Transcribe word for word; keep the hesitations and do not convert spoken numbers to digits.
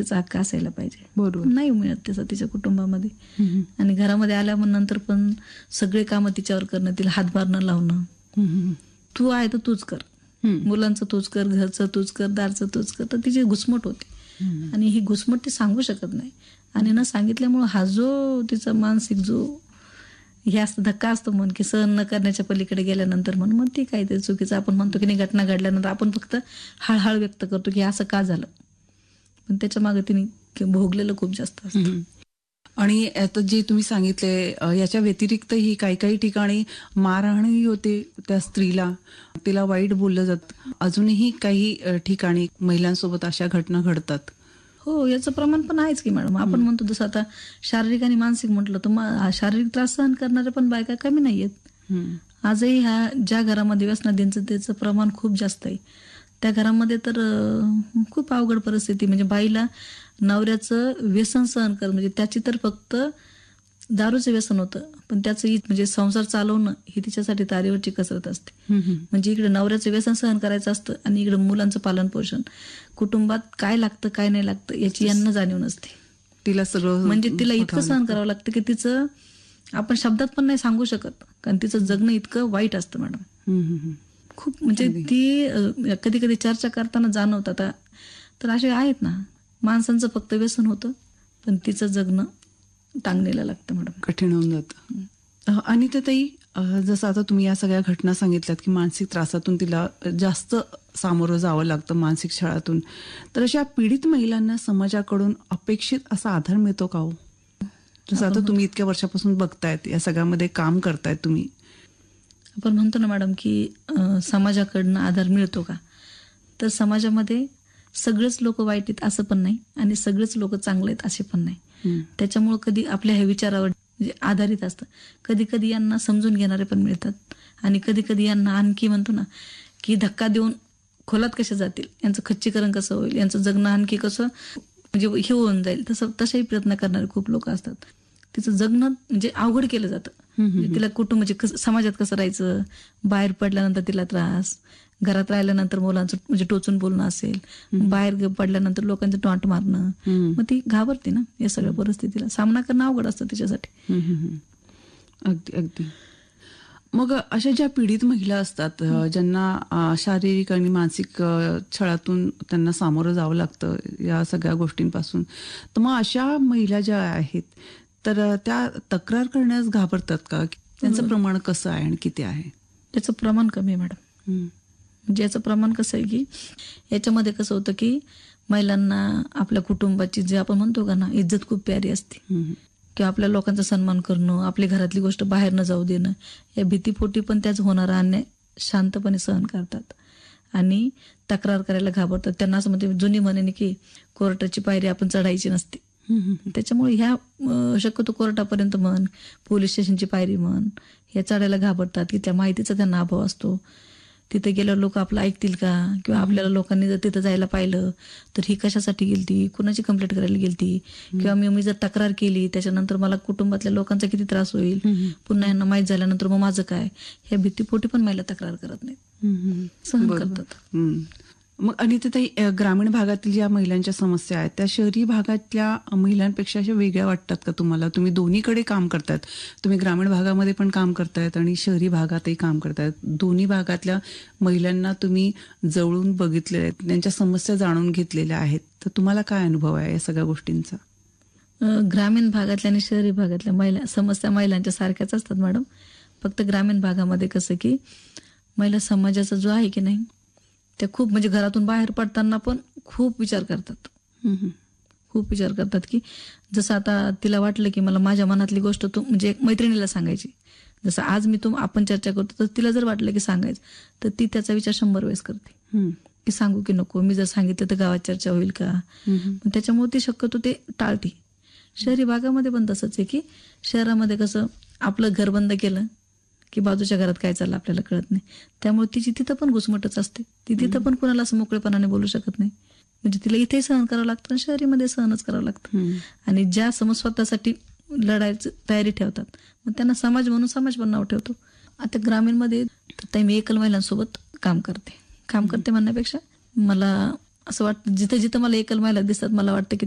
त्याचा हक्क असायला पाहिजे. बरोबर. नाही मिळत त्याचा तिच्या कुटुंबामध्ये. आणि घरामध्ये आल्यानंतर पण सगळे कामं तिच्यावर करणं, तिला हातभार न लावणं. तू आहे तर तूच कर, मुलांचं तूच कर, घरचं तूच कर, दारचं तूच कर. तर तिची घुसमट होती. आणि ही घुसमट ती सांगू शकत नाही. आणि न सांगितल्यामुळे हा जो तिचा मानसिक जो हे असतं धक्का असतो मन की सहन न करण्याच्या पलीकडे गेल्यानंतर म्हणून मग ती काहीतरी चुकीचं आपण म्हणतो की नाही, घटना घडल्यानंतर आपण फक्त हळहळ व्यक्त करतो की असं का झालं, पण त्याच्या मागे तिने भोगलेलं खूप जास्त असतं. आणि आता जे तुम्ही सांगितले याच्या व्यतिरिक्तही काही काही ठिकाणी मारहाणही होते त्या स्त्रीला, तिला वाईट बोललं जातं. अजूनही काही ठिकाणी महिलांसोबत अशा घटना घडतात. हो, याचं प्रमाण पण आहेच की मॅडम. आपण म्हणतो जसं आता शारीरिक आणि मानसिक म्हटलं तर शारीरिक त्रास सहन करणाऱ्या पण बायका कमी नाहीयेत. आजही ह्या ज्या घरामध्ये व्यसनाधीनचं त्याचं प्रमाण खूप जास्त आहे, त्या घरामध्ये तर खूप अवघड परिस्थिती. म्हणजे बाईला नवऱ्याचं व्यसन सहन कर, म्हणजे त्याची तर फक्त दारूचं व्यसन होतं, पण त्याचं म्हणजे संसार चालवणं ही तिच्यासाठी तारेवरची कसरत असते. म्हणजे इकडे नवऱ्याचं व्यसन सहन करायचं असतं आणि इकडे मुलांचं पालन पोषण, कुटुंबात काय लागतं काय नाही लागतं याची यांना जाणीव नसते. तिला सगळं म्हणजे तिला इतकं सहन करावं लागतं की तिचं आपण शब्दात पण नाही सांगू शकत, कारण तिचं जगणं इतकं वाईट असतं मॅडम. खूप म्हणजे ती कधी कधी चर्चा करताना जाणवतात. तर असे आहेत ना, माणसांचं फक्त व्यसन होतं पण तिचं जगणं टांगणीला लागतं मॅडम, कठीण होऊन जातं. आणि ते ताई, जसं आता तुम्ही या सगळ्या घटना सांगितल्यात की मानसिक त्रासातून तिला जास्त सामोरं जावं लागतं, मानसिक छळातून, तर अशा पीडित महिलांना समाजाकडून अपेक्षित असा आधार मिळतो का हो? जसं आता तुम्ही इतक्या वर्षापासून बघतायत, या सगळ्यामध्ये काम करतायत तुम्ही. आपण म्हणतो ना मॅडम की समाजाकडनं आधार मिळतो का, तर समाजामध्ये सगळेच लोक वाईट आहेत असं पण नाही आणि सगळेच लोक चांगले आहेत असे पण नाही. त्याच्यामुळे कधी आपल्या ह्या विचारावर म्हणजे आधारित असतं. कधी कधी यांना समजून घेणारे पण मिळतात आणि कधी कधी यांना आणखी म्हणतो ना की धक्का देऊन खोलात कसे जातील, यांचं खच्चीकरण कसं होईल, यांचं जगणं आणखी कसं म्हणजे हे होऊन जाईल, तसं तसेही प्रयत्न करणारे खूप लोक असतात. तिचं जगणं म्हणजे अवघड केलं जातं. म्हणजे तिला कुटुंब म्हणजे कसं समाजात कसं राहायचं, बाहेर पडल्यानंतर तिला त्रास, घरात राहिल्यानंतर मुलांचं म्हणजे टोचून बोलणं असेल, बाहेर पडल्यानंतर लोकांचं टॉन्ट मारणं, मग ती घाबरते ना या सगळ्या परिस्थितीला. सामना करणं अवघड असतं तिच्यासाठी. अगदी अगदी. मग अशा ज्या पीडित महिला असतात, ज्यांना शारीरिक आणि मानसिक छळातून त्यांना सामोरं जावं लागतं या सगळ्या गोष्टींपासून, तर मग अशा महिला ज्या आहेत तर त्या तक्रार करण्यास घाबरतात का? त्यांचं प्रमाण कसं आहे आणि किती आहे? त्याचं प्रमाण कमी आहे मॅडम. म्हणजे याचं प्रमाण कसं आहे की याच्यामध्ये कसं होतं की महिलांना आपल्या कुटुंबाची जे आपण म्हणतो का ना इज्जत खूप प्यारी असते, किंवा आपल्या लोकांचा सन्मान करणं, आपली घरातली गोष्ट बाहेर न जाऊ देणं, या भीतीपोटी पण त्याच होणारा अन्याय शांतपणे सहन करतात आणि तक्रार करायला घाबरतात. त्यांना असं म्हणजे जुनी म्हणणे की कोर्टाची पायरी आपण चढायची नसते. त्याच्यामुळे ह्या शक्यतो कोर्टापर्यंत म्हण, पोलीस स्टेशनची पायरी म्हण, ह्या चढायला घाबरतात की त्या माहितीचा त्यांना अभाव असतो. तिथे गेल्यावर लोक आपलं ऐकतील का, किंवा आपल्याला लोकांनी जर तिथं जायला पाहिलं तर ही कशासाठी गेलती, कुणाची कंप्लेंट करायला गेलती, किंवा मी मी जर तक्रार केली त्याच्यानंतर मला कुटुंबातल्या लोकांचा किती त्रास होईल, पुन्हा यांना माहीत झाल्यानंतर मग माझं काय, ह्या भीतीपोटी पण महिला तक्रार करत नाहीत, सहन करतात. मग आणि ते ग्रामीण भागातील ज्या महिलांच्या समस्या आहेत त्या शहरी भागातल्या महिलांपेक्षा अशा वेगळ्या वाटतात का तुम्हाला? तुम्ही दोन्हीकडे काम करतायत, तुम्ही ग्रामीण भागामध्ये पण काम करतायत आणि शहरी भागातही काम करतायत. दोन्ही भागातल्या महिलांना तुम्ही जवळून बघितले आहेत, त्यांच्या समस्या जाणून घेतलेल्या आहेत, तर तुम्हाला काय अनुभव आहे या सगळ्या गोष्टींचा? ग्रामीण भागातल्या आणि शहरी भागातल्या महिला समस्या महिलांच्या सारख्याच असतात मॅडम. फक्त ग्रामीण भागामध्ये कसं की महिला समाजाचा जो आहे की नाही त्या खूप म्हणजे घरातून बाहेर पडताना पण खूप विचार करतात, खूप विचार करतात की जसं आता तिला वाटलं की मला माझ्या मनातली गोष्ट तू म्हणजे एक मैत्रिणीला सांगायची, जसं आज मी तुम आपण चर्चा करतो, तर तिला जर वाटलं की सांगायचं तर ती त्याचा विचार शंभर वेळेस करते की सांगू की नको, मी जर सांगितलं तर गावात चर्चा होईल का, त्याच्यामुळे ती शक्यतो ते टाळते. शहरी भागामध्ये पण तसंच आहे की शहरामध्ये कसं आपलं घर बंद केलं की बाजूच्या घरात काय चाललं आपल्याला कळत नाही, त्यामुळे तिची तिथं पण घुसमटच असते. ती तिथं पण कुणाला असं मोकळेपणाने बोलू शकत नाही. म्हणजे तिला इथेही सहन करावं लागतं आणि शहरीमध्ये सहनच करावं लागतं. आणि ज्या समज स्वतःसाठी लढायची तयारी ठेवतात मग त्यांना समाज म्हणून समाज पण नाव ठेवतो. आता ग्रामीणमध्ये तर मी एकल महिलांसोबत काम करते काम करते म्हणण्यापेक्षा मला असं वाटतं जिथं जिथं मला एकल महिला दिसतात मला वाटतं की